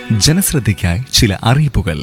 ജനശ്രദ്ധയ്ക്കായി ചില അറിയിപ്പുകൾ.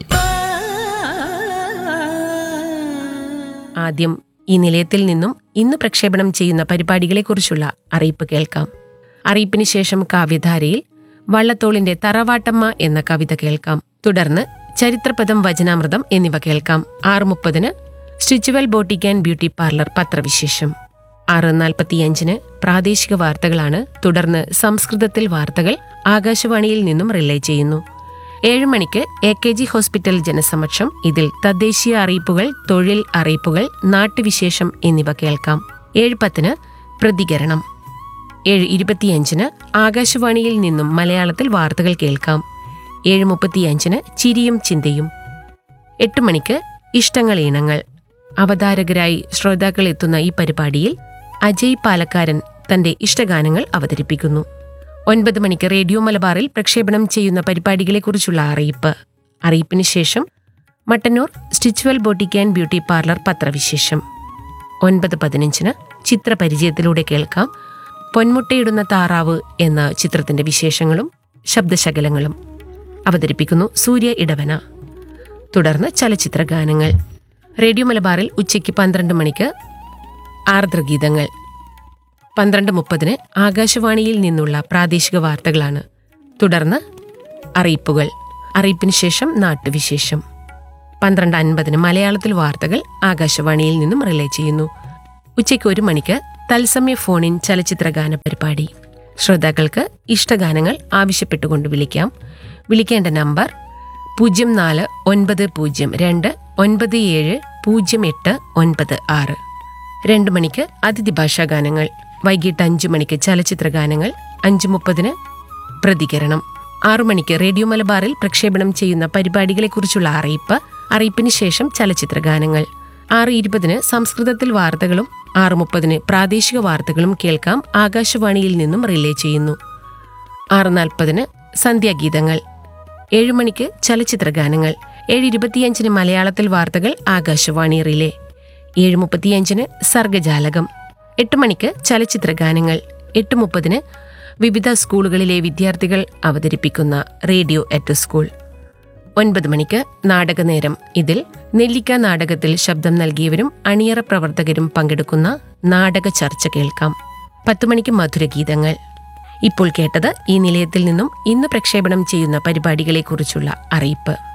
ആദ്യം ഈ നിലയത്തിൽ നിന്നും ഇന്ന് പ്രക്ഷേപണം ചെയ്യുന്ന പരിപാടികളെക്കുറിച്ചുള്ള അറിയിപ്പ് കേൾക്കാം. അറിയിപ്പിന് ശേഷം കാവ്യധാരയിൽ വള്ളത്തോളിന്റെ തറവാട്ടമ്മ എന്ന കവിത കേൾക്കാം. തുടർന്ന് ചരിത്രപദം, വചനാമൃതം എന്നിവ കേൾക്കാം. 6:30 സ്റ്റിച്ചുവൽ ബോട്ടിക് ആൻഡ് ബ്യൂട്ടി പാർലർ പത്രവിശേഷം. 6:45 പ്രാദേശിക വാർത്തകളാണ്. തുടർന്ന് സംസ്കൃതത്തിൽ വാർത്തകൾ ആകാശവാണിയിൽ നിന്നും റിലേ ചെയ്യുന്നു. 7 മണിക്ക് AKG ഹോസ്പിറ്റൽ ജനസമക്ഷം. ഇതിൽ തദ്ദേശീയ അറിയിപ്പുകൾ, തൊഴിൽ അറിയിപ്പുകൾ, നാട്ടുവിശേഷം എന്നിവ കേൾക്കാം. 7:10 പ്രതികരണം. 7:25 ആകാശവാണിയിൽ നിന്നും മലയാളത്തിൽ വാർത്തകൾ കേൾക്കാം. 7:35 ചിരിയും ചിന്തയും. 8 മണിക്ക് ഇഷ്ടങ്ങൾ ഈണങ്ങൾ. അവതാരകരായി ശ്രോതാക്കൾ എത്തുന്ന ഈ പരിപാടിയിൽ അജയ് പാലക്കാരൻ തന്റെ ഇഷ്ടഗാനങ്ങൾ അവതരിപ്പിക്കുന്നു. 9 മണിക്ക് റേഡിയോ മലബാറിൽ പ്രക്ഷേപണം ചെയ്യുന്ന പരിപാടികളെക്കുറിച്ചുള്ള അറിയിപ്പ്. അറിയിപ്പിന് ശേഷം Mattannur സ്റ്റിച്ചുവൽ boutique and beauty parlour പത്രവിശേഷം. 9:15 ചിത്രപരിചയത്തിലൂടെ കേൾക്കാം. പൊന്മുട്ടയിടുന്ന താറാവ് എന്ന ചിത്രത്തിന്റെ വിശേഷങ്ങളും ശബ്ദശകലങ്ങളും. അവതരിപ്പിക്കുന്നു സൂര്യ ഇടവന. തുടർന്ന് ചലച്ചിത്ര ഗാനങ്ങൾ. റേഡിയോ മലബാറിൽ ഉച്ചയ്ക്ക് 12 മണിക്ക് ആർദ്രഗീതങ്ങൾ. 12:30 ആകാശവാണിയിൽ നിന്നുള്ള പ്രാദേശിക വാർത്തകളാണ്. തുടർന്ന് അറിയിപ്പുകൾ. അറിയിപ്പിന് ശേഷം നാട്ടുവിശേഷം. 12:50 മലയാളത്തിൽ വാർത്തകൾ ആകാശവാണിയിൽ നിന്നും റിലേ ചെയ്യുന്നു. ഉച്ചയ്ക്ക് 1 മണിക്ക് തത്സമയ ഫോണിൻ ചലച്ചിത്ര ഗാന പരിപാടി. ശ്രോതാക്കൾക്ക് ഇഷ്ടഗാനങ്ങൾ ആവശ്യപ്പെട്ടുകൊണ്ട് വിളിക്കാം. വിളിക്കേണ്ട നമ്പർ 0492970896. 2 മണിക്ക് അതിഥി ഭാഷാ ഗാനങ്ങൾ. വൈകിട്ട് 5 മണിക്ക് ചലച്ചിത്ര ഗാനങ്ങൾ. 5:30 പ്രതികരണം. 6 മണിക്ക് റേഡിയോ മലബാറിൽ പ്രക്ഷേപണം ചെയ്യുന്ന പരിപാടികളെക്കുറിച്ചുള്ള അറിയിപ്പ്. അറിയിപ്പിന് ശേഷം ചലച്ചിത്ര ഗാനങ്ങൾ. 6:20 സംസ്കൃതത്തിൽ വാർത്തകളും 6:30 പ്രാദേശിക വാർത്തകളും കേൾക്കാം. ആകാശവാണിയിൽ നിന്നും റിലേ ചെയ്യുന്നു. 6:40 സന്ധ്യാഗീതങ്ങൾ. 7 മണിക്ക് ചലച്ചിത്ര ഗാനങ്ങൾ. 7:25 മലയാളത്തിൽ വാർത്തകൾ ആകാശവാണി റിലേ. 7:35 സർഗജാലകം. 8 മണിക്ക് ചലച്ചിത്ര ഗാനങ്ങൾ. 8:30 വിവിധ സ്കൂളുകളിലെ വിദ്യാർത്ഥികൾ അവതരിപ്പിക്കുന്ന റേഡിയോ അറ്റ് സ്കൂൾ. 9 മണിക്ക് നാടകനേരം. ഇതിൽ നെല്ലിക്ക നാടകത്തിൽ ശബ്ദം നൽകിയവരും അണിയറ പ്രവർത്തകരും പങ്കെടുക്കുന്ന നാടക ചർച്ച കേൾക്കാം. 10 മണിക്ക് മധുരഗീതങ്ങൾ. ഇപ്പോൾ കേട്ടത് ഈ നിലയത്തിൽ നിന്നും ഇന്ന് പ്രക്ഷേപണം ചെയ്യുന്ന പരിപാടികളെക്കുറിച്ചുള്ള അറിയിപ്പ്.